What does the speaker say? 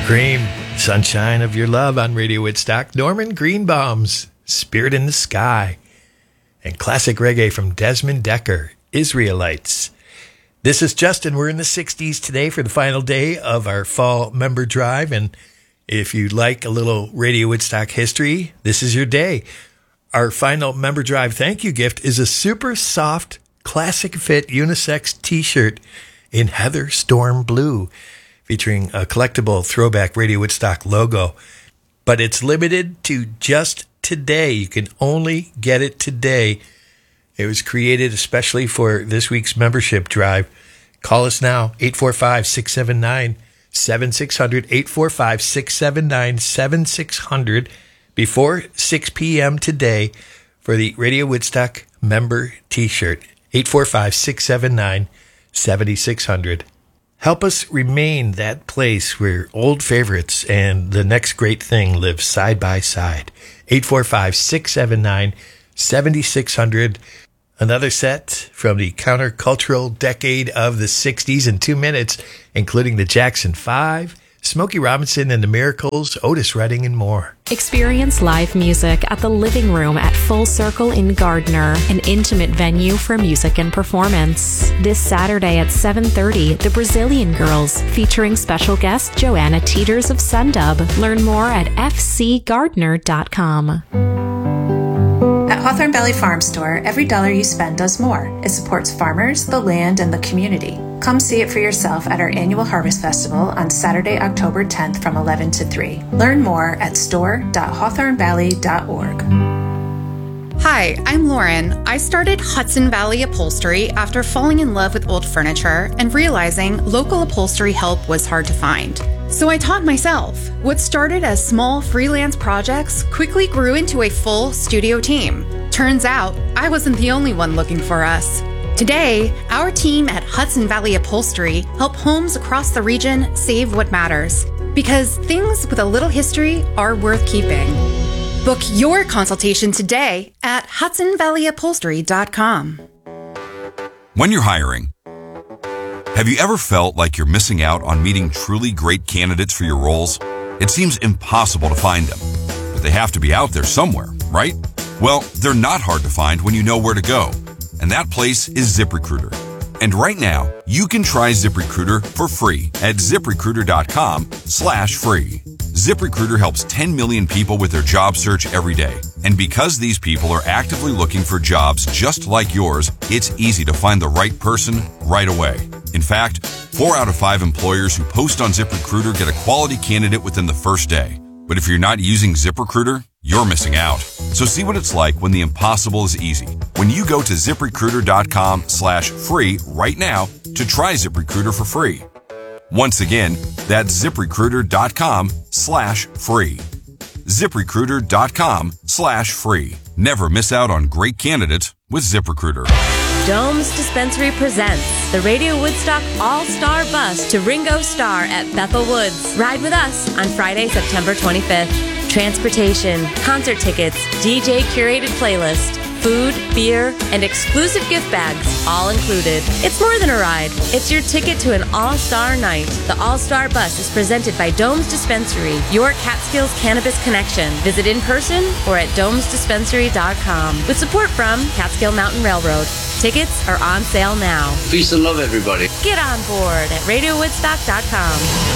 Cream, Sunshine of Your Love on Radio Woodstock. Norman Greenbaum's Spirit in the Sky. And classic reggae from Desmond Decker, Israelites. This is Justin. We're in the 60s today for the final day of our fall member drive. And if you like a little Radio Woodstock history, this is your day. Our final member drive thank you gift is a super soft, classic fit unisex t-shirt in Heather Storm Blue, featuring a collectible throwback Radio Woodstock logo. But it's limited to just today. You can only get it today. It was created especially for this week's membership drive. Call us now, 845-679-7600, 845-679-7600, before 6 p.m. today for the Radio Woodstock member t-shirt, 845-679-7600. Help us remain that place where old favorites and the next great thing live side by side. 845-679-7600. Another set from the countercultural decade of the 60s in 2 minutes, including the Jackson 5, Smokey Robinson and the Miracles, Otis Redding, and more. Experience live music at the Living Room at Full Circle in Gardner, an intimate venue for music and performance. This Saturday at 7:30, the Brazilian Girls, featuring special guest Joanna Teeters of Sundub. Learn more at fcgardner.com. At Hawthorne Valley Farm Store, every dollar you spend does more. It supports farmers, the land, and the community. Come see it for yourself at our annual Harvest Festival on Saturday, October 10th from 11 to 3. Learn more at store.hawthornevalley.org. Hi, I'm Lauren. I started Hudson Valley Upholstery after falling in love with old furniture and realizing local upholstery help was hard to find. So I taught myself. What started as small freelance projects quickly grew into a full studio team. Turns out, I wasn't the only one looking for us. Today, our team at Hudson Valley Upholstery help homes across the region save what matters. Because things with a little history are worth keeping. Book your consultation today at HudsonValleyUpholstery.com. When you're hiring, have you ever felt like you're missing out on meeting truly great candidates for your roles? It seems impossible to find them, but they have to be out there somewhere, right? Well, they're not hard to find when you know where to go, and that place is ZipRecruiter. And right now, you can try ZipRecruiter for free at ZipRecruiter.com/free. ZipRecruiter helps 10 million people with their job search every day. And because these people are actively looking for jobs just like yours, it's easy to find the right person right away. In fact, 4 out of 5 employers who post on ZipRecruiter get a quality candidate within the first day. But if you're not using ZipRecruiter, you're missing out. So see what it's like when the impossible is easy. When you go to ZipRecruiter.com/free right now to try ZipRecruiter for free. Once again, that's ZipRecruiter.com/free. ZipRecruiter.com/free. Never miss out on great candidates with ZipRecruiter. Dome's Dispensary presents the Radio Woodstock All-Star Bus to Ringo Starr at Bethel Woods. Ride with us on Friday, September 25th. Transportation, concert tickets, DJ curated playlist, food, beer, and exclusive gift bags, all included. It's more than a ride. It's your ticket to an all-star night. The All-Star Bus is presented by Dome's Dispensary, your Catskills cannabis connection. Visit in person or at domesdispensary.com with support from Catskill Mountain Railroad. Tickets are on sale now. Peace and love, everybody. Get on board at radiowoodstock.com.